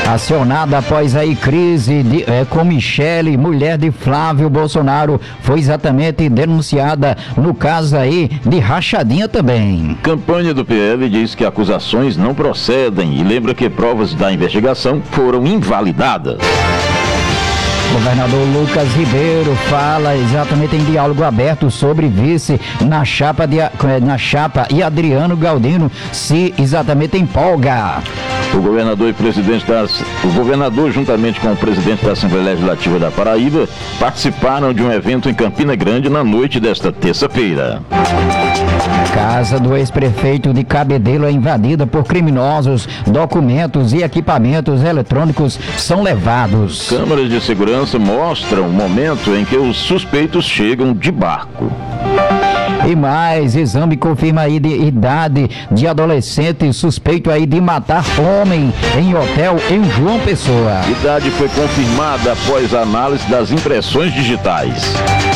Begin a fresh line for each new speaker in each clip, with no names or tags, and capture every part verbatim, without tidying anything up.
Acionada após aí crise de, é, com Michele, mulher de Flávio Bolsonaro, foi exatamente denunciada no caso aí de rachadinha também.
Campanha do P L diz que acusações não procedem e lembra que provas da investigação foram invalidadas.
Governador Lucas Ribeiro fala exatamente em diálogo aberto sobre vice na chapa, de, na chapa e Adriano Galdino se exatamente empolga.
O governador e presidente da, o governador, juntamente com o presidente da Assembleia Legislativa da Paraíba, participaram de um evento em Campina Grande na noite desta terça-feira.
Casa do ex-prefeito de Cabedelo é invadida por criminosos. Documentos e equipamentos eletrônicos são levados.
Câmeras de segurança mostram o momento em que os suspeitos chegam de barco.
E mais, exame confirma aí de idade de adolescente suspeito aí de matar homem em hotel em João Pessoa.
Idade foi confirmada após a análise das impressões digitais.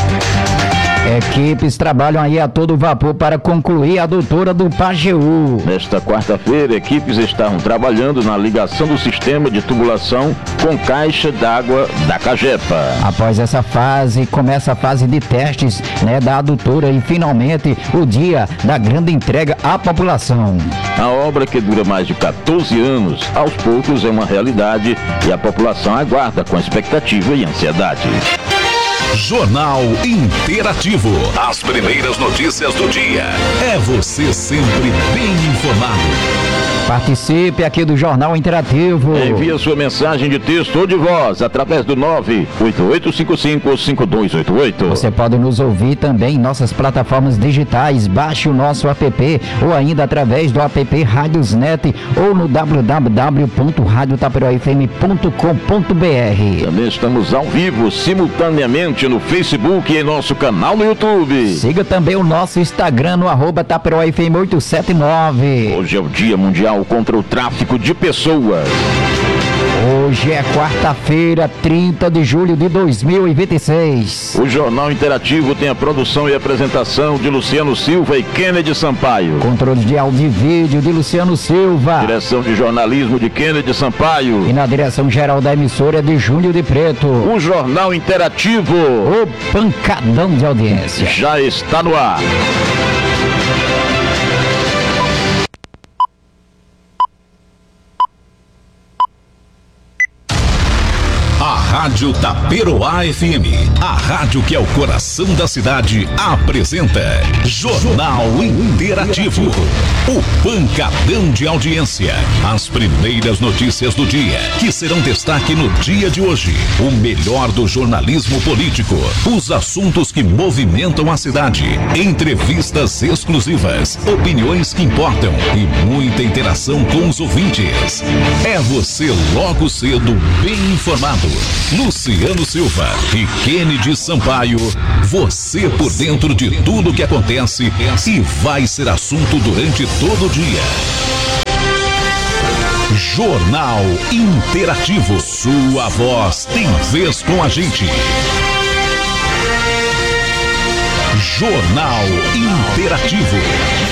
Equipes trabalham aí a todo vapor para concluir a doutora do Pajeú.
Nesta quarta-feira, equipes estavam trabalhando na ligação do sistema de tubulação com caixa d'água da Cagepa.
Após essa fase, começa a fase de testes, né, da adutora e finalmente o dia da grande entrega à população.
A obra, que dura mais de quatorze anos, aos poucos é uma realidade e a população aguarda com expectativa e ansiedade.
Jornal Interativo. As primeiras notícias do dia. É você sempre bem informado.
Participe aqui do Jornal Interativo.
Envie sua mensagem de texto ou de voz através do nove oito oito cinco cinco cinco dois oito oito.
Você pode nos ouvir também em nossas plataformas digitais. Baixe o nosso app ou ainda através do app Radiosnet ou no w w w ponto rádio taperoá f m ponto com ponto b r.
Também estamos ao vivo, simultaneamente no Facebook e em nosso canal no YouTube.
Siga também o nosso Instagram no arroba taperoá f m oito sete nove.
Hoje é o Dia Mundial contra o Tráfico de Pessoas.
Hoje é quarta-feira, trinta de julho de dois mil e vinte e seis.
O Jornal Interativo tem a produção e apresentação de Luciano Silva e Kennedy Sampaio.
Controle de áudio e vídeo de Luciano Silva.
Direção de jornalismo de Kennedy Sampaio.
E na direção geral da emissora de Júnior de Preto.
O Jornal Interativo,
o pancadão de audiência,
já está no ar.
Rádio Taperoá F M, a rádio que é o coração da cidade, apresenta Jornal Interativo, o pancadão de audiência. As primeiras notícias do dia, que serão destaque no dia de hoje. O melhor do jornalismo político, os assuntos que movimentam a cidade, entrevistas exclusivas, opiniões que importam e muita interação com os ouvintes. É você logo cedo, bem informado. Luciano Silva e Kennedy Sampaio, você por dentro de tudo que acontece e vai ser assunto durante todo o dia. Jornal Interativo, sua voz tem vez com a gente. Jornal Interativo.